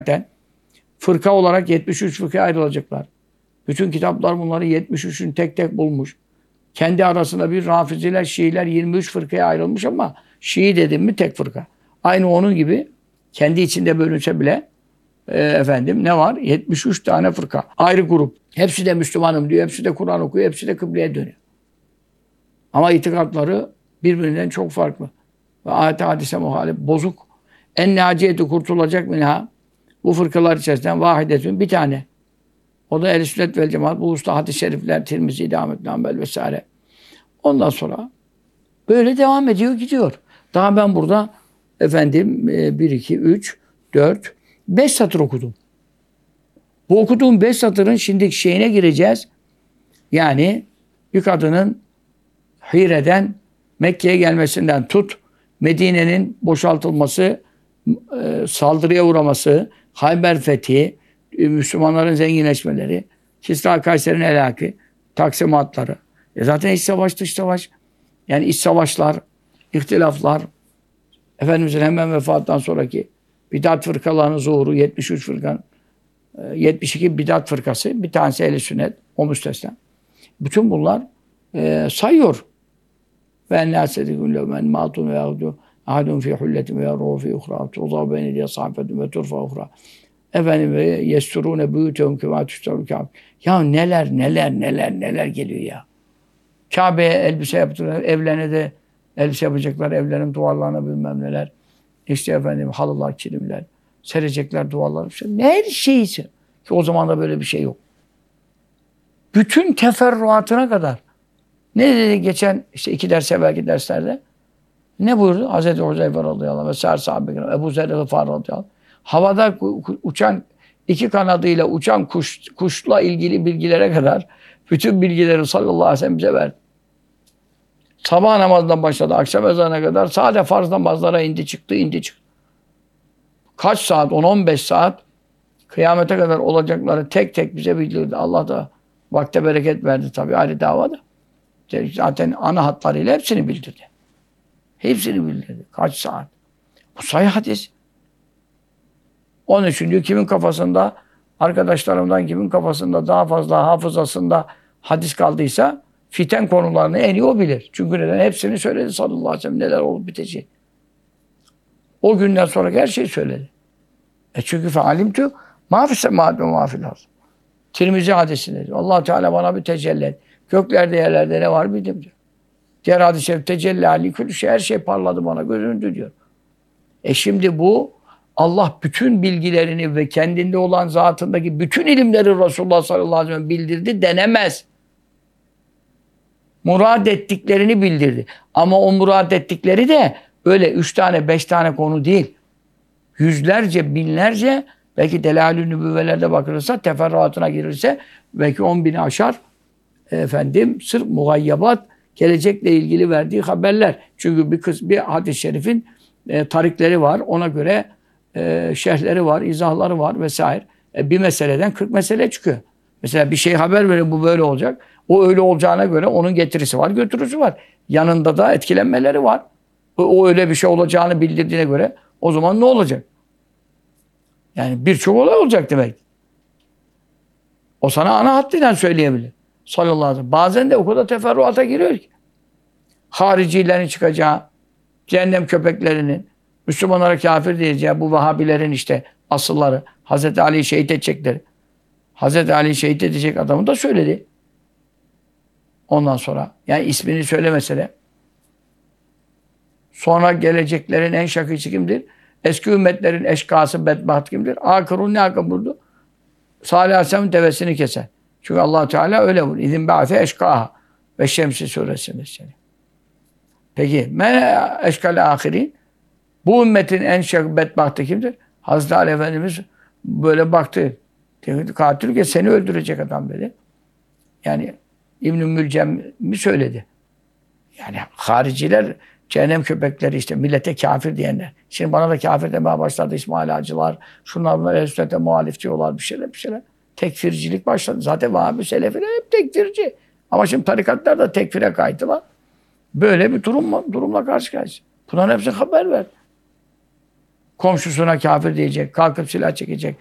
fırka olarak 73 fırkaya ayrılacaklar. Bütün kitaplar bunları 73'ün tek tek bulmuş. Kendi arasında bir Rafiziler, Şiiler 23 fırkaya ayrılmış ama Şii dedim mi tek fırka. Aynı onun gibi kendi içinde bölünse bile ne var? 73 tane fırka. Ayrı grup. Hepsi de Müslümanım diyor. Hepsi de Kur'an okuyor. Hepsi de kıbleye dönüyor. Ama itikatları birbirinden çok farklı. Ve ayet-i hadise muhalif, bozuk. En naciyeti kurtulacak minha. Bu fırkalar içerisinden vahidetün bir tane. O da Ehl-i Sünnet vel Cemaat. Bu usta hadis-i şerifler, Tirmizi, Ahmet Nambel vesaire. Ondan sonra böyle devam ediyor, gidiyor. Daha ben burada 1, 2, 3, 4, 5 satır okudum. Bu okuduğum 5 satırın şimdi şeyine gireceğiz. Yani bir kadının Hire'den Mekke'ye gelmesinden tut, Medine'nin boşaltılması, saldırıya uğraması, Hayber fethi, Müslümanların zenginleşmeleri, Kisra Kayser'in helaki, taksimatları. Zaten iç savaş, dış savaş. Yani iç savaşlar, ihtilaflar, Efendimiz'in hemen vefatından sonraki bidat fırkalarının zuhuru, 73 fırkanın, 72 bidat fırkası, bir tanesi Ehl-i Sünnet, o müstesna. Bütün bunlar sayıyor. Ve ennâ sedikûn levmen mâtun ve yâhudû ahadun fî hulletin ve yâruhu fî uhrâ tuzâ beyne diye sahfetun ve turfa uhrâ. Efendim ve yesturûne büyütehum kemâ tüşterû Kâbe. Ya neler geliyor ya. Kabe'ye elbise yaptılar, evlerine de elbise yapacaklar, evlerin duvarlarına bilmem neler. İşte halılar, kilimler, serecekler duvarlar. Her şeysi. Ki o zaman da böyle bir şey yok. Bütün teferruatına kadar. Ne dedi geçen 2 ders evvelki derslerde? Ne buyurdu? Hazreti Huzeyfe radıyallahu anh ve sahabe Ebu Zer Gıfar radıyallahu anh. Havada uçan 2 kanadıyla uçan kuşla ilgili bilgilere kadar bütün bilgileri sallallahu aleyhi ve sellem bize verdi. Sabah namazından başladı akşam ezanına kadar sadece farz namazlara indi çıktı. Kaç saat? 10-15 saat kıyamete kadar olacakları tek tek bize bildirdi. Allah da vakte bereket verdi tabii ayrı davada. Zaten ana hatlarıyla hepsini bildirdi. Hepsini bildirdi. Kaç saat? Bu sahih hadis. Onun için diyor kimin kafasında, arkadaşlarımdan kimin kafasında daha fazla hafızasında hadis kaldıysa fiten konularını en iyi o bilir. Çünkü neden? Hepsini söyledi sallallahu aleyhi ve sellem neler olup biteceği. O günden sonra her şeyi söyledi. Çünkü fealimtü mâ fissemâd ve mâ fil ard. Tirmizi hadisinde diyor. Allah Teala bana bir tecelli et. Göklerde yerlerde ne var bildim diyor. Diğer hadis-i şerif tecelli alî külü şey, her şey parladı bana gözündü diyor. Şimdi bu Allah bütün bilgilerini ve kendinde olan zatındaki bütün ilimleri Resulullah sallallahu aleyhi ve sellem bildirdi denemez. Murad ettiklerini bildirdi. Ama o murad ettikleri de öyle 3 tane 5 tane konu değil. Yüzlerce, binlerce belki Delâl-ü Nübüvvelerde bakılırsa teferruatına girirse belki 10.000'i aşar. Sırf mugayyabat gelecekle ilgili verdiği haberler. Çünkü bir hadis-i şerifin tarikleri var. Ona göre şerhleri var, izahları var vesaire. Bir meseleden 40 mesele çıkıyor. Mesela bir şey haber verir bu böyle olacak. O öyle olacağına göre onun getirisi var, götürüsü var. Yanında da etkilenmeleri var. O öyle bir şey olacağını bildirdiğine göre o zaman ne olacak? Yani birçok olay olacak demek. O sana ana hattıyla söyleyebilir. Sallallahu aleyhi ve sellem. Bazen de o kadar teferruata giriyor ki. Haricilerin çıkacağı, cehennem köpeklerinin, Müslümanlara kafir diyeceği bu Vahabilerin işte asılları, Hazreti Ali'yi şehit edecekleri. Hazreti Ali'yi şehit edecek adamı da söyledi. Ondan sonra yani ismini söylemese de sonra geleceklerin en şakıcı kimdir? Eski ümmetlerin eşkası bedbaht kimdir? Akırun ne akıbırdı? Salih Aleyhisselam'ın devesini keser. Çünkü Allah Teala öyle buyuruyor. İzin ba'se eşkaha ve Şemsi suresinde. Peki men eşkal ahirin? Bu ümmetin en şakı bedbahtı kimdir? Hazreti Ali Efendimiz böyle baktı. Katil ki seni öldürecek adam dedi. Yani İbn-i Mülcem'i söyledi. Yani hariciler, cehennem köpekleri işte millete kafir diyenler. Şimdi bana da kafir demeye başladı İsmail Hacılar. Şunlar bunlar Ehl-i Sünnet'e muhalif diyorlar bir şeyler. Tekfircilik başladı. Zaten Vahhabi Selefiler hep tekfirci. Ama şimdi tarikatlar da tekfire kaydılar. Böyle bir durumla karşı karşıya. Bunların hepsine haber ver. komşusuna kafir diyecek, kalkıp silah çekecek,